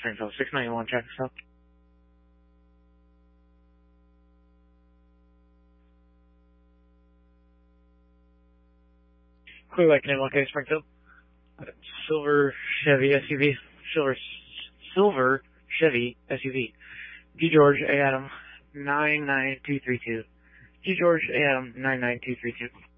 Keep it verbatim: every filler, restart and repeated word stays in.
Springfield, six ninety-one, traffic stop. Clear Lake nine one K, Springfield. Silver Chevy S U V. Silver, silver Chevy S U V. G George A Adam nine nine two three two. G George A Adam nine nine two three two.